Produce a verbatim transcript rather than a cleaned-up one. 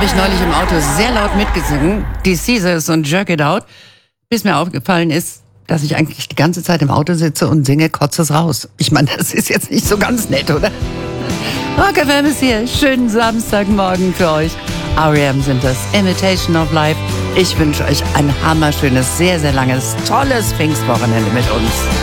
habe ich neulich im Auto sehr laut mitgesungen, die Caesars und Jerk It Out, bis mir aufgefallen ist, dass ich eigentlich die ganze Zeit im Auto sitze und singe Kotz es raus. Ich meine, das ist jetzt nicht so ganz nett, oder? Rock F M ist hier. Schönen Samstagmorgen für euch. R E M sind das, Imitation of Life. Ich wünsche euch ein hammerschönes, sehr, sehr langes, tolles Pfingstwochenende mit uns.